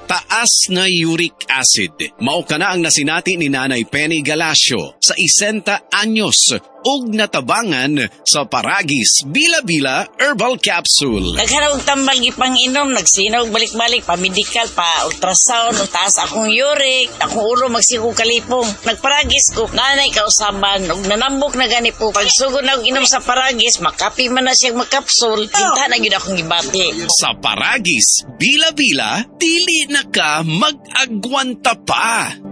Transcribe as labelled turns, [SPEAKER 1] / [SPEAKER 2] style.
[SPEAKER 1] taas na uric acid. Mao kana ang nasinati ni Nanay Penny Galasio sa 60 anyos ug natabangan sa Paragis Bila-Bila Herbal Capsule.
[SPEAKER 2] Naghanap og tambal gipang-inom, nagsinaw balik-balik, pa-medical, pa-ultrasound, taas akong uric, akong ulo magsikog kalipong. Nagparagis ko, nanay kausaban, ug nanambok na gani po. Pagsugod na og inom sa Paragis, makapi man na siyang magkapsul, hinta na gyud akong gibati.
[SPEAKER 1] Sa Paragis Bila-Bila, dili na ka mag-agwanta pa.